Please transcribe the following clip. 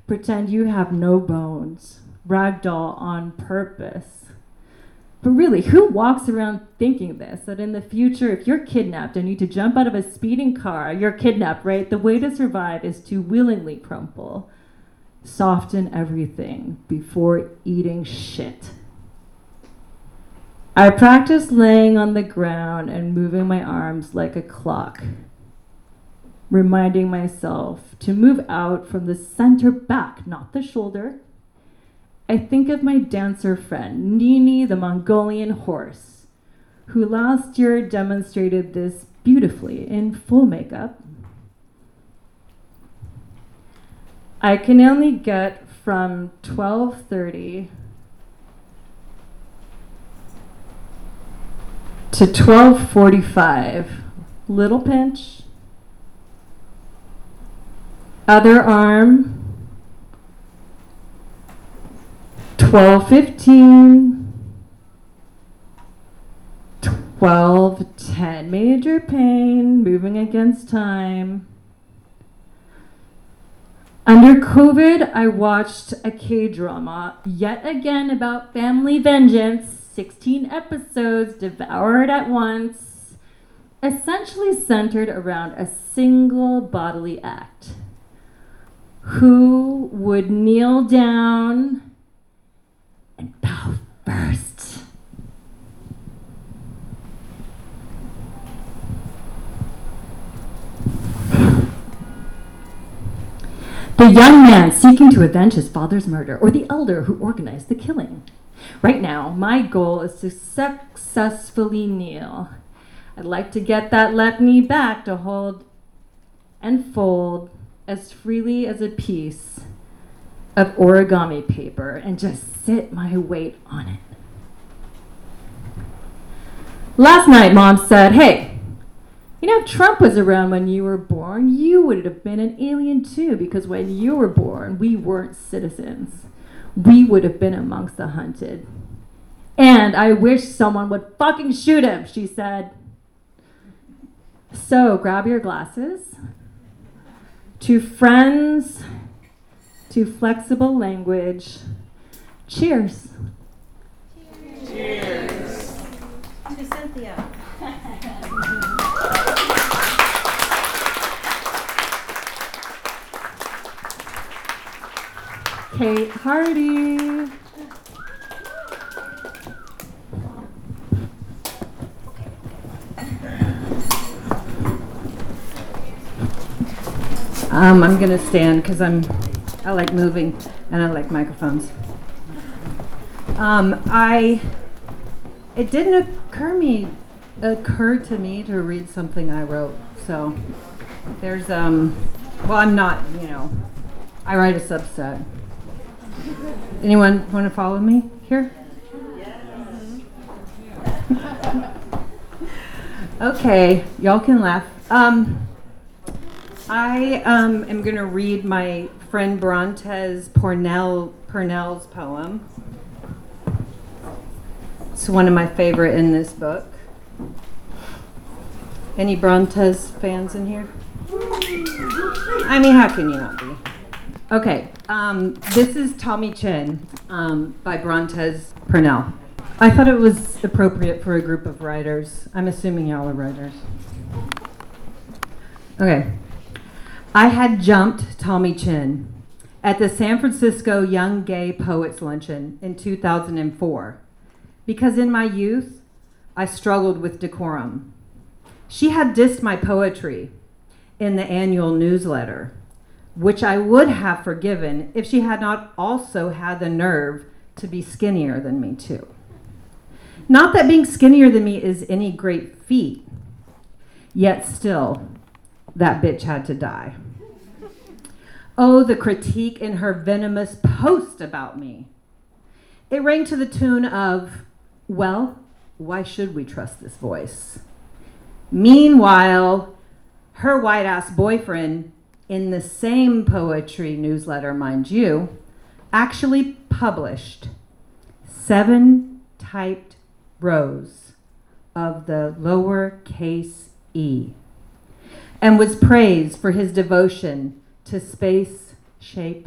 pretend you have no bones, ragdoll on purpose. But really, who walks around thinking this, that in the future, if you're kidnapped and need to jump out of a speeding car, you're kidnapped, right? The way to survive is to willingly crumple, soften everything before eating shit. I practice laying on the ground and moving my arms like a clock, reminding myself to move out from the center back, not the shoulder. I think of my dancer friend, Nini the Mongolian horse, who last year demonstrated this beautifully in full makeup. I can only get from 12:30 to 12:45. Little pinch. Other arm. 12:15. 12:10. Major pain, moving against time. Under COVID, I watched a K-drama, yet again about family vengeance, 16 episodes devoured at once, essentially centered around a single bodily act. Who would kneel down and bow first? The young man seeking to avenge his father's murder, or the elder who organized the killing. Right now, my goal is to successfully kneel. I'd like to get that left knee back to hold and fold as freely as a piece of origami paper and just sit my weight on it. Last night, Mom said, hey, you know, if Trump was around when you were born, you would have been an alien too, because when you were born, we weren't citizens. We would have been amongst the hunted. And I wish someone would fucking shoot him, she said. So grab your glasses. To friends, to flexible language. Cheers. Cheers. To Cynthia. Kate Hardy. I'm going to stand because I like moving and I like microphones. It didn't occur to me to read something I wrote. So there's well, I'm not, I write a subset. Anyone want to follow me here? Yes. Okay, y'all can laugh. I am going to read my friend Brontes Purnell's poem. It's one of my favorite in this book. Any Brontes fans in here? I mean, how can you not be? Okay, this is Tommy Chin by Brontes Purnell. I thought it was appropriate for a group of writers. I'm assuming y'all are writers. Okay. I had jumped Tommy Chin at the San Francisco Young Gay Poets Luncheon in 2004 because in my youth, I struggled with decorum. She had dissed my poetry in the annual newsletter, which I would have forgiven if she had not also had the nerve to be skinnier than me too. Not that being skinnier than me is any great feat, yet still, that bitch had to die. Oh, the critique in her venomous post about me. It rang to the tune of, well, why should we trust this voice? Meanwhile, her white-ass boyfriend, in the same poetry newsletter, mind you, actually published 7 typed rows of the lowercase e and was praised for his devotion to space, shape,